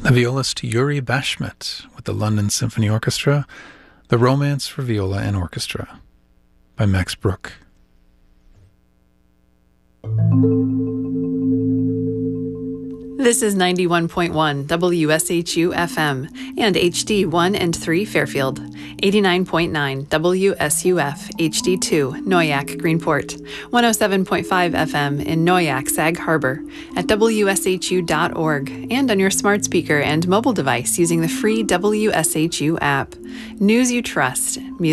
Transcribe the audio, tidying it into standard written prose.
The violist Yuri Bashmet with the London Symphony Orchestra, The Romance for Viola and Orchestra by Max Bruch. This is 91.1 WSHU FM and HD1 and 3 Fairfield, 89.9 WSUF HD2 Noyak Greenport, 107.5 FM in Noyak Sag Harbor, at WSHU.org, and on your smart speaker and mobile device using the free WSHU app. News you trust. Music